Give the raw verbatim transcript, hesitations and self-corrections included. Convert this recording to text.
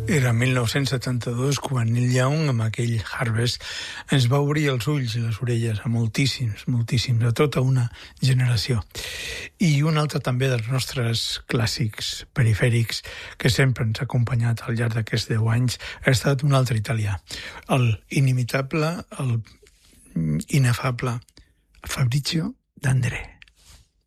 Era mil nou-cents setanta-dos quan Neil Young, amb aquell Harvest, ens va obrir els ulls i les orelles a moltíssims, moltíssims, a tota una generació. I un altre també dels nostres clàssics perifèrics que sempre ens ha acompanyat al llarg d'aquests deu anys ha estat un altre italià, el inimitable, el inefable Fabrizio De André.